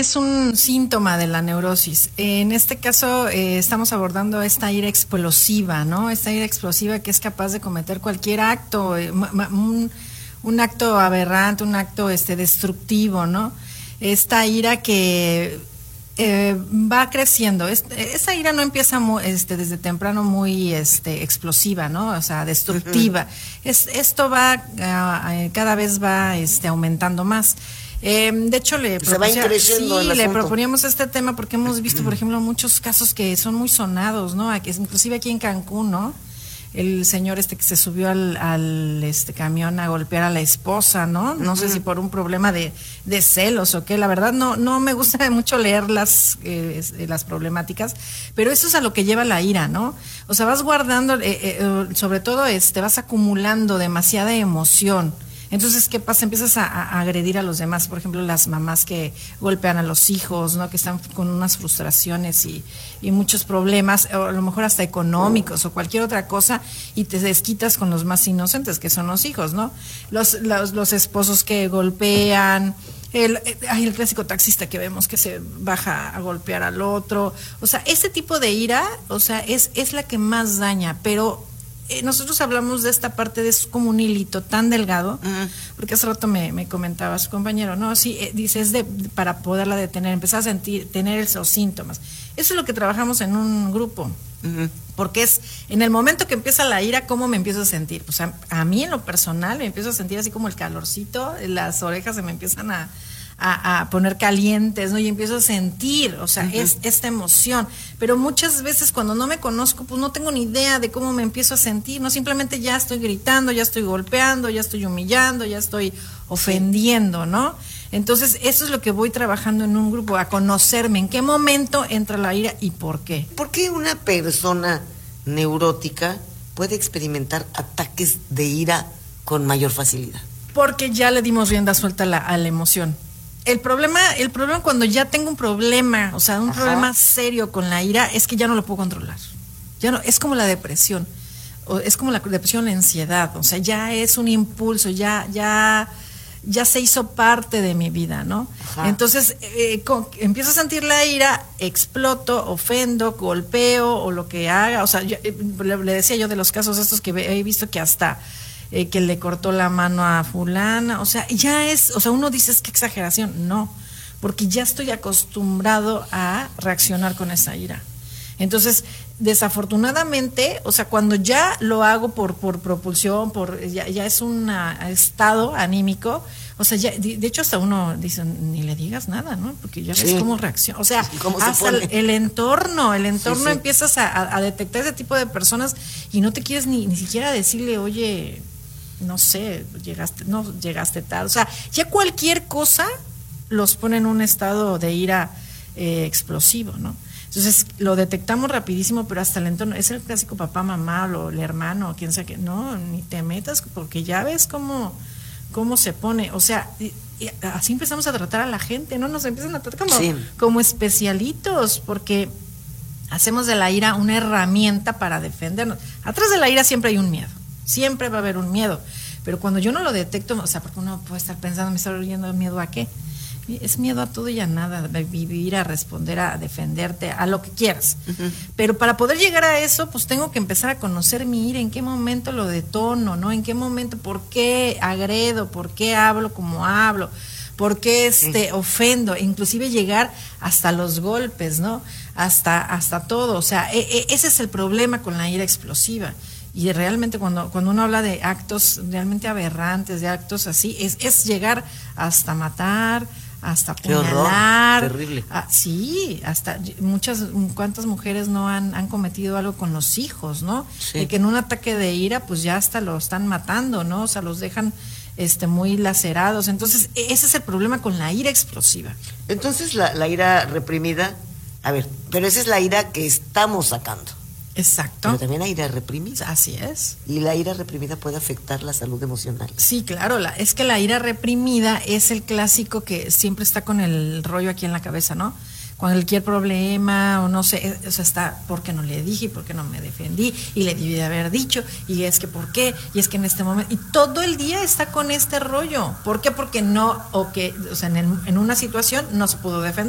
es un síntoma de la neurosis. En este caso estamos abordando esta ira explosiva, ¿no? Esta ira explosiva que es capaz de cometer cualquier acto, un acto aberrante, un acto destructivo, ¿no? Esta ira que va creciendo. Esa ira no empieza desde temprano muy explosiva, ¿no? O sea, destructiva. Esto va cada vez va aumentando más. De hecho, le proponíamos este tema porque hemos visto, por ejemplo, muchos casos que son muy sonados, ¿no? Inclusive aquí en Cancún, ¿no? El señor que se subió al camión a golpear a la esposa, ¿no? No sé si por un problema de celos o qué. La verdad no me gusta mucho leer las problemáticas, pero eso es a lo que lleva la ira, ¿no? O sea, vas guardando, sobre todo vas acumulando demasiada emoción. Entonces, ¿qué pasa? Empiezas a agredir a los demás, por ejemplo, las mamás que golpean a los hijos, ¿no? Que están con unas frustraciones y muchos problemas, o a lo mejor hasta económicos o cualquier otra cosa, y te desquitas con los más inocentes, que son los hijos, ¿no? Los esposos que golpean, el clásico taxista que vemos que se baja a golpear al otro. O sea, ese tipo de ira, o sea, es la que más daña, pero nosotros hablamos de esta parte, es como un hilito tan delgado, porque hace rato me comentaba su compañero, no, sí, dice, para poderla detener, empezar a tener esos síntomas. Eso es lo que trabajamos en un grupo, porque es en el momento que empieza la ira, ¿cómo me empiezo a sentir? Pues a mí en lo personal me empiezo a sentir así como el calorcito, las orejas se me empiezan a poner calientes, ¿no? Y empiezo a sentir, o sea, es esta emoción. Pero muchas veces cuando no me conozco, pues no tengo ni idea de cómo me empiezo a sentir, ¿no? Simplemente ya estoy gritando, ya estoy golpeando, ya estoy humillando, ya estoy ofendiendo, ¿no? Entonces, eso es lo que voy trabajando en un grupo, a conocerme, en qué momento entra la ira y por qué. ¿Por qué una persona neurótica puede experimentar ataques de ira con mayor facilidad? Porque ya le dimos rienda suelta a la emoción. El problema cuando ya tengo un problema, o sea, un problema serio con la ira, es que ya no lo puedo controlar. Ya no, es como la depresión, o es como la depresión, la ansiedad, o sea, ya es un impulso, ya se hizo parte de mi vida, ¿no? Entonces, empiezo a sentir la ira, exploto, ofendo, golpeo o lo que haga, o sea, le decía yo de los casos estos que he visto que hasta que le cortó la mano a fulana, o sea, uno dice, es que exageración, no, porque ya estoy acostumbrado a reaccionar con esa ira. Entonces, desafortunadamente, o sea, cuando ya lo hago por propulsión, ya es un estado anímico, o sea, ya, de hecho hasta uno dice, ni le digas nada, ¿no? Porque ya ves cómo reacciona, o sea, hasta el entorno empiezas a detectar ese tipo de personas y no te quieres ni siquiera decirle, oye, no sé, llegaste tarde, o sea, ya cualquier cosa los pone en un estado de ira explosivo, ¿no? Entonces lo detectamos rapidísimo, pero hasta el entorno, es el clásico papá, mamá, o el hermano, o quien sea que, no, ni te metas, porque ya ves cómo se pone, o sea, y así empezamos a tratar a la gente, ¿no? Nos empiezan a tratar como especialitos, porque hacemos de la ira una herramienta para defendernos. Atrás de la ira siempre hay un miedo. Siempre va a haber un miedo, pero cuando yo no lo detecto, o sea, porque uno puede estar pensando, me está oyendo miedo a qué, es miedo a todo y a nada, a vivir, a responder, a defenderte, a lo que quieras. Pero para poder llegar a eso, pues tengo que empezar a conocer mi ira, en qué momento lo detono, ¿no? En qué momento, por qué agredo, por qué hablo como hablo, por qué ofendo, inclusive llegar hasta los golpes, ¿no? Hasta todo, o sea, ese es el problema con la ira explosiva. Y realmente cuando uno habla de actos realmente aberrantes, de actos así, es llegar hasta matar, hasta apuñalar. Terrible. Sí, hasta cuántas mujeres no han cometido algo con los hijos, ¿no? Sí. De que en un ataque de ira, pues ya hasta lo están matando, ¿no? O sea, los dejan muy lacerados. Entonces, ese es el problema con la ira explosiva. Entonces, la ira reprimida, a ver, pero esa es la ira que estamos sacando. Exacto. Pero también hay ira reprimida. Así es. Y la ira reprimida puede afectar la salud emocional. Sí, claro, es que la ira reprimida es el clásico que siempre está con el rollo aquí en la cabeza, ¿no? Cualquier problema o no sé, o sea, está, ¿por qué no le dije? ¿Por qué no me defendí? Y le debí de haber dicho, y es que ¿por qué? Y es que en este momento, y todo el día está con este rollo. ¿Por qué? Porque no, o sea, en una situación no se pudo defender.